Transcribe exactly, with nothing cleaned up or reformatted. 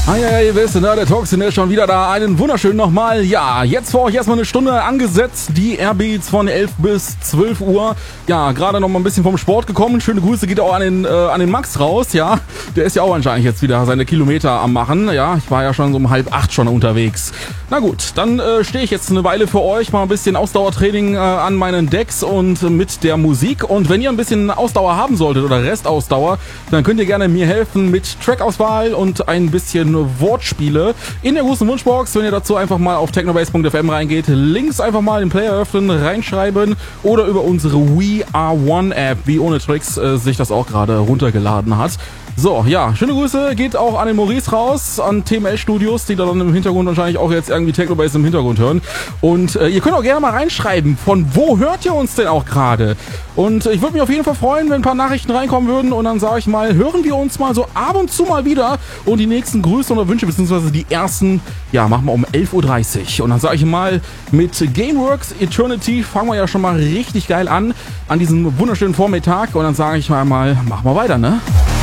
Hi, hey, wer ist denn da? Der Toxin ist schon wieder da. Einen wunderschönen nochmal. Ja, jetzt für euch erstmal eine Stunde angesetzt. Die Airbeats von elf bis zwölf Uhr. Ja, gerade noch mal ein bisschen vom Sport gekommen. Schöne Grüße geht auch an den, äh, an den Max raus. Ja, der ist ja auch anscheinend jetzt wieder seine Kilometer am Machen. Ja, ich war ja schon so um halb acht schon unterwegs. Na gut, dann äh, stehe ich jetzt eine Weile für euch. Mal ein bisschen Ausdauertraining äh, an meinen Decks und äh, mit der Musik. Und wenn ihr ein bisschen Ausdauer haben solltet oder Restausdauer, dann könnt ihr gerne mir helfen mit Trackauswahl und ein bisschen Wortspiele in der großen Wunschbox. Wenn ihr dazu einfach mal auf technobase punkt f m reingeht, links einfach mal den Player öffnen, reinschreiben oder über unsere We Are One App, wie ohne Tricks äh, sich das auch gerade runtergeladen hat. So, ja, schöne Grüße geht auch an den Maurice raus, an T M L Studios, die da dann im Hintergrund wahrscheinlich auch jetzt irgendwie Technobase im Hintergrund hören. Und äh, ihr könnt auch gerne mal reinschreiben, von wo hört ihr uns denn auch gerade? Und äh, ich würde mich auf jeden Fall freuen, wenn ein paar Nachrichten reinkommen würden und dann sage ich mal, hören wir uns mal so ab und zu mal wieder und die nächsten Grüße oder Wünsche, beziehungsweise die ersten, ja, machen wir um elf Uhr dreißig. Und dann sage ich mal, mit Gameworks Eternity fangen wir ja schon mal richtig geil an, an diesem wunderschönen Vormittag. Und dann sage ich mal, mal, machen wir weiter, ne?